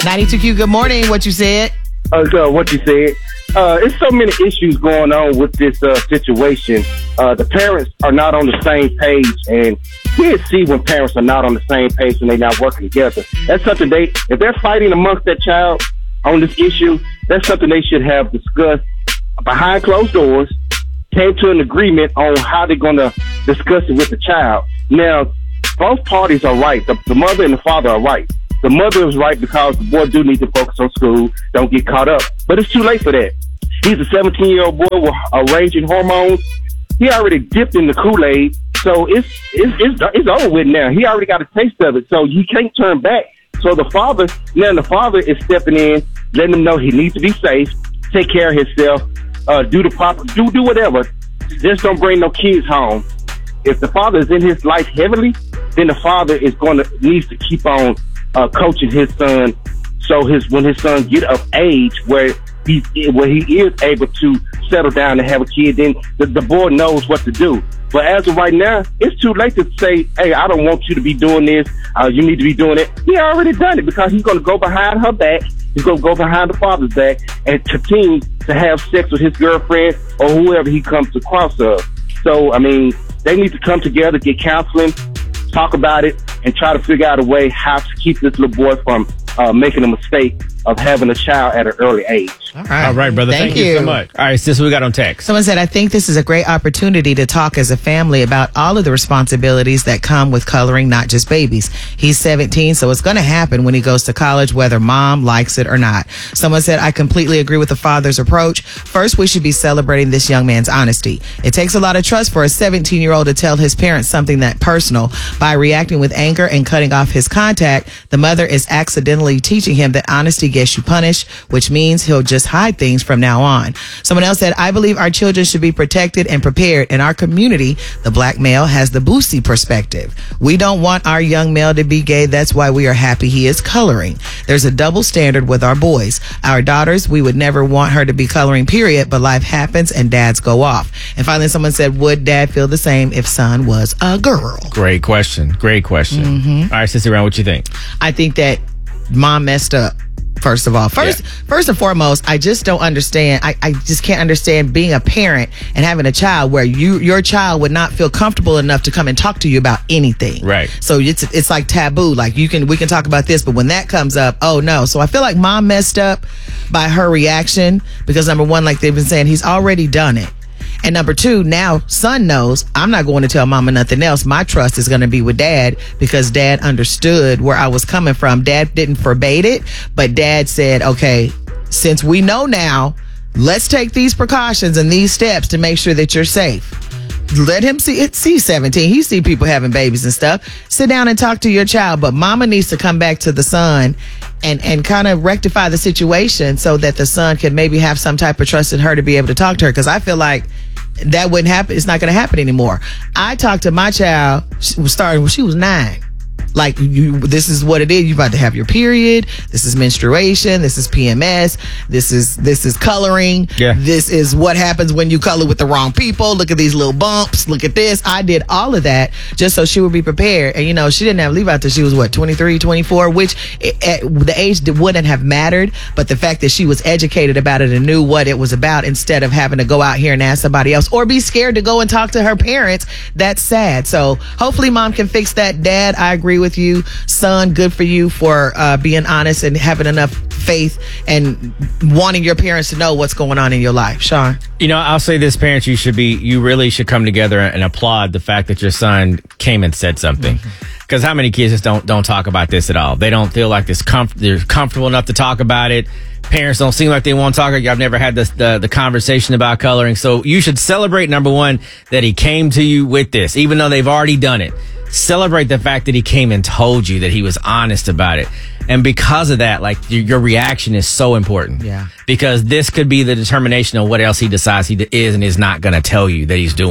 92Q, good morning. What you said? What you said. It's so many issues going on with this situation. The parents are not on the same page, and kids see when parents are not on the same page and they're not working together. That's something if they're fighting amongst that child on this issue, that's something they should have discussed behind closed doors, came to an agreement on how they're going to discuss it with the child. Now, both parties are right. The mother and the father are right. The mother is right because the boy do need to focus on school, don't get caught up. But it's too late for that. He's a 17-year-old boy with raging hormones. He already dipped in the Kool-Aid, so it's over with now. He already got a taste of it, so he can't turn back. So the father is stepping in, letting him know he needs to be safe, take care of himself, do whatever. Just don't bring no kids home. If the father is in his life heavily, then the father needs to keep on coaching his son. So when his son get of age where he is able to settle down and have a kid, then the boy knows what to do. But as of right now, it's too late to say, hey, I don't want you to be doing this. You need to be doing it. He already done it because he's going to go behind her back. He's going to go behind the father's back and continue to have sex with his girlfriend or whoever he comes across of. So, I mean, they need to come together, get counseling, talk about it, and try to figure out a way how to keep this little boy from making a mistake of having a child at an early age. All right, brother. Thank you so much. All right, sis, we got on text. Someone said, I think this is a great opportunity to talk as a family about all of the responsibilities that come with coloring, not just babies. He's 17, so it's going to happen when he goes to college, whether mom likes it or not. Someone said, I completely agree with the father's approach. First, we should be celebrating this young man's honesty. It takes a lot of trust for a 17-year-old to tell his parents something that personal. By reacting with anger and cutting off his contact, the mother is accidentally teaching him that honesty gets you punished, which means he'll just hide things from now on. Someone else said, I believe our children should be protected and prepared. In our community, the black male has the Boosie perspective. We don't want our young male to be gay. That's why we are happy he is coloring. There's a double standard with our boys. Our daughters, we would never want her to be coloring, period, but life happens and dads go off. And finally, someone said, would dad feel the same if son was a girl? Great question. Mm-hmm. All right, Sissy Brown, what you think? I think that mom messed up. First of all, first and foremost, I just don't understand. I just can't understand being a parent and having a child where your child would not feel comfortable enough to come and talk to you about anything. Right. So it's like taboo. Like we can talk about this, but when that comes up, oh no. So I feel like mom messed up by her reaction because number one, like they've been saying, he's already done it. And number two, now son knows I'm not going to tell mama nothing else. My trust is going to be with dad because dad understood where I was coming from. Dad didn't forbade it, but dad said, okay, since we know now, let's take these precautions and these steps to make sure that you're safe. Let him see 17. He see people having babies and stuff. Sit down and talk to your child. But mama needs to come back to the son and kind of rectify the situation so that the son can maybe have some type of trust in her to be able to talk to her. Because I feel like that wouldn't happen. It's not going to happen anymore. I talked to my child starting when she was 9. Like, this is what it is. You're about to have your period. This is menstruation. This is PMS. This is coloring. Yeah. This is what happens when you color with the wrong people. Look at these little bumps. Look at this. I did all of that just so she would be prepared. And, she didn't have leave out till she was, 23, 24, which at the age wouldn't have mattered. But the fact that she was educated about it and knew what it was about instead of having to go out here and ask somebody else or be scared to go and talk to her parents, that's sad. So hopefully mom can fix that. Dad, I agree with you. Son, good for you for being honest and having enough faith and wanting your parents to know what's going on in your life. Sean? I'll say this, parents, you really should come together and applaud the fact that your son came and said something. Because how many kids just don't talk about this at all? They don't feel like they're comfortable enough to talk about it. Parents don't seem like they want to talk. I've never had the conversation about coloring. So you should celebrate, number one, that he came to you with this, even though they've already done it. Celebrate the fact that he came and told you that he was honest about it. And because of that, like your reaction is so important. Yeah. Because this could be the determination of what else he decides he is and is not going to tell you that he's doing.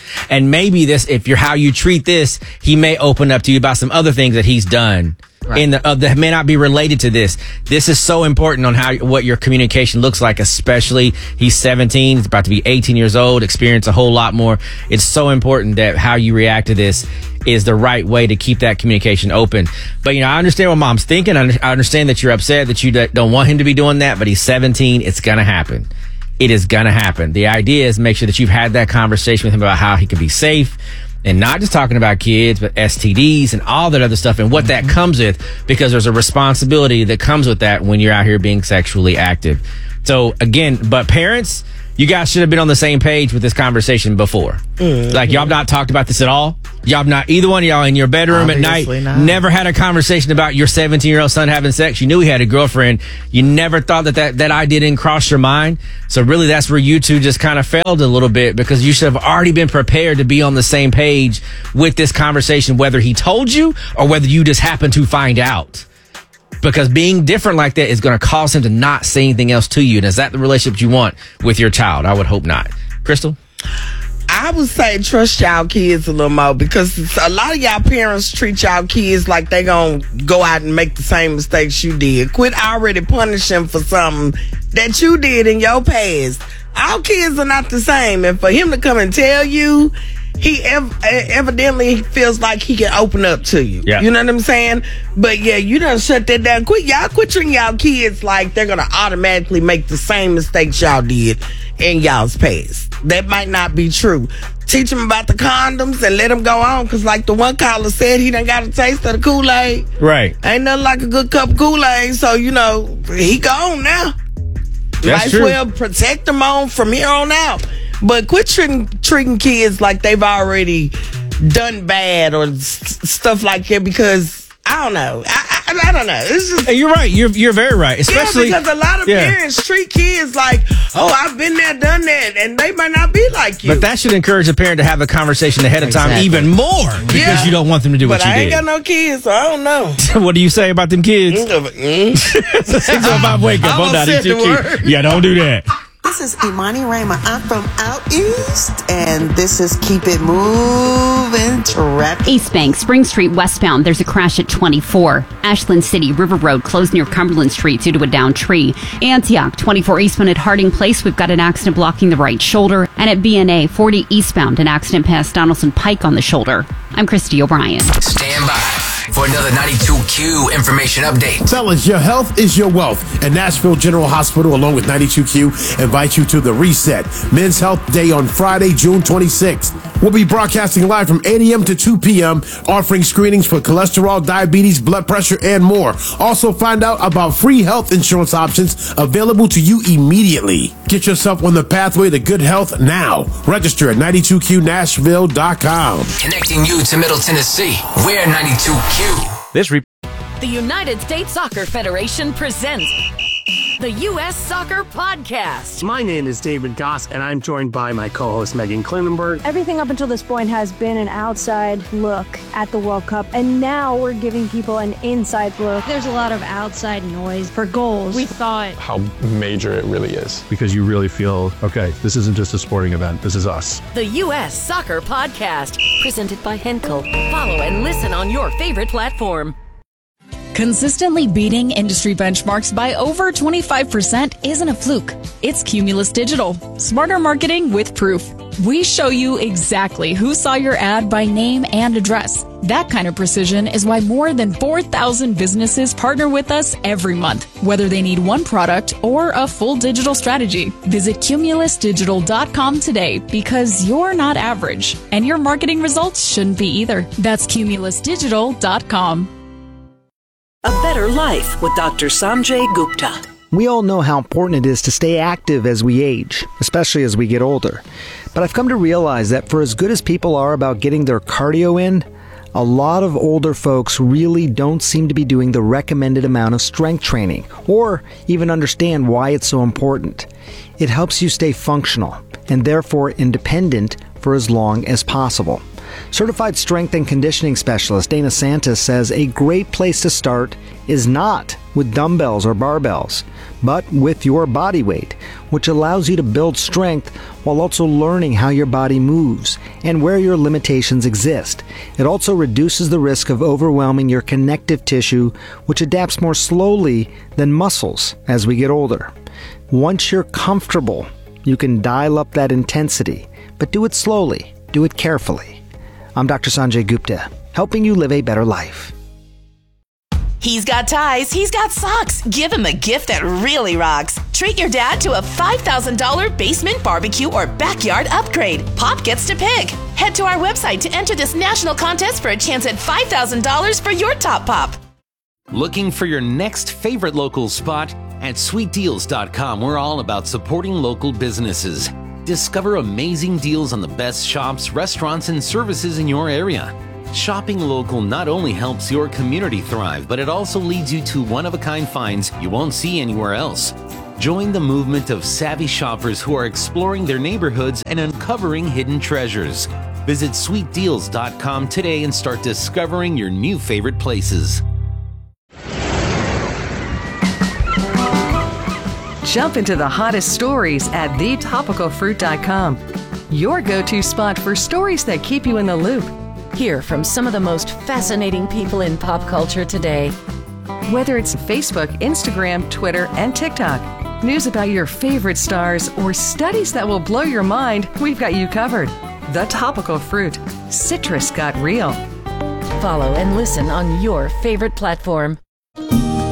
And maybe if you're how you treat this, he may open up to you about some other things that he's done. Right. That may not be related to this. This is so important on what your communication looks like, especially he's 17, he's about to be 18 years old, experience a whole lot more. It's so important that how you react to this is the right way to keep that communication open. But, I understand what mom's thinking. I understand that you're upset that you don't want him to be doing that, but he's 17. It's going to happen. It is going to happen. The idea is make sure that you've had that conversation with him about how he can be safe. And not just talking about kids, but STDs and all that other stuff and what that comes with, because there's a responsibility that comes with that when you're out here being sexually active. So again, but parents, you guys should have been on the same page with this conversation before. Like, y'all have not talked about this at all. Y'all have not, either one of y'all in your bedroom Obviously at night, not. never had a conversation about your 17-year-old son having sex. You knew he had a girlfriend. You never thought that idea didn't cross your mind. So really, that's where you two just kind of failed a little bit, because you should have already been prepared to be on the same page with this conversation, whether he told you or whether you just happened to find out. Because being different like that is going to cause him to not say anything else to you. And is that the relationship you want with your child? I would hope not. Crystal? I would say trust y'all kids a little more, because a lot of y'all parents treat y'all kids like they gonna go out and make the same mistakes you did. Quit already punishing for something that you did in your past. Our kids are not the same, and for him to come and tell you, he evidently feels like he can open up to you. Yeah. You know what I'm saying? But yeah, you done shut that down. Quit treating y'all kids like they're gonna automatically make the same mistakes y'all did in y'all's past. That might not be true. Teach them about the condoms and let them go on, because like the one caller said, he done got a taste of the Kool-Aid. Right. Ain't nothing like a good cup of Kool-Aid, so he gone now. That's Might as true. well protect them on from here on out. But quit treating kids like they've already done bad or stuff like that, because I don't know. I don't know. It's just, You're right. You're very right. Especially because a lot of parents treat kids like, oh, I've been there, done that, and they might not be like you. But that should encourage a parent to have a conversation ahead of time, Exactly. even more, because you don't want them to do what you I ain't did. got no kids, so I don't know. What do you say about them kids? 605 wake up. I almost said the word. Yeah, don't do that. This is Imani Rayma. I'm from out east, and this is Keep It Moving Traffic. East Bank, Spring Street westbound, there's a crash at 24. Ashland City, River Road, closed near Cumberland Street due to a down tree. Antioch, 24 eastbound at Harding Place, we've got an accident blocking the right shoulder. And at BNA, 40 eastbound, an accident past Donaldson Pike on the shoulder. I'm Christy O'Brien. Stand by for another 92Q information update. Fellas, your health is your wealth, and Nashville General Hospital, along with 92Q, invite you to the Reset Men's Health Day on Friday, June 26th. We'll be broadcasting live from 8 a.m. to 2 p.m., offering screenings for cholesterol, diabetes, blood pressure, and more. Also, find out about free health insurance options available to you immediately. Get yourself on the pathway to good health now. Register at 92QNashville.com. Connecting you to Middle Tennessee. We're 92Q. The United States Soccer Federation presents the U.S. Soccer Podcast. My name is David Goss, and I'm joined by my co-host Megan Klinenberg. Everything up until this point has been an outside look at the World Cup, and now we're giving people an inside look. There's a lot of outside noise for goals. We thought how major it really is. Because you really feel, okay, this isn't just a sporting event, this is us. The U.S. Soccer Podcast, presented by Henkel. Follow and listen on your favorite platform. Consistently beating industry benchmarks by over 25% isn't a fluke. It's Cumulus Digital. Smarter marketing with proof. We show you exactly who saw your ad by name and address. That kind of precision is why more than 4,000 businesses partner with us every month, whether they need one product or a full digital strategy. Visit cumulusdigital.com today, because you're not average, and your marketing results shouldn't be either. That's cumulusdigital.com. A Better Life with Dr. Sanjay Gupta. We all know how important it is to stay active as we age, especially as we get older. But I've come to realize that for as good as people are about getting their cardio in, a lot of older folks really don't seem to be doing the recommended amount of strength training, or even understand why it's so important. It helps you stay functional, and therefore independent for as long as possible. Certified strength and conditioning specialist Dana Santos says a great place to start is not with dumbbells or barbells, but with your body weight. which allows you to build strength while also learning how your body moves and where your limitations exist. It also reduces the risk of overwhelming your connective tissue, which adapts more slowly than muscles as we get older. Once you're comfortable, you can dial up that intensity, but do it slowly, do it carefully. I'm Dr. Sanjay Gupta, helping you live a better life. He's got ties, he's got socks. Give him a gift that really rocks. Treat your dad to a $5,000 basement barbecue or backyard upgrade. Pop gets to pick. Head to our website to enter this national contest for a chance at $5,000 for your top pop. Looking for your next favorite local spot? At sweetdeals.com, we're all about supporting local businesses. Discover amazing deals on the best shops, restaurants, and services in your area. Shopping local not only helps your community thrive, but it also leads you to one-of-a-kind finds you won't see anywhere else. Join the movement of savvy shoppers who are exploring their neighborhoods and uncovering hidden treasures. Visit sweetdeals.com today and start discovering your new favorite places. Jump into the hottest stories at thetopicalfruit.com. Your go-to spot for stories that keep you in the loop. Hear from some of the most fascinating people in pop culture today. Whether it's Facebook, Instagram, Twitter, and TikTok, news about your favorite stars, or studies that will blow your mind, we've got you covered. The Topical Fruit. Citrus got real. Follow and listen on your favorite platform.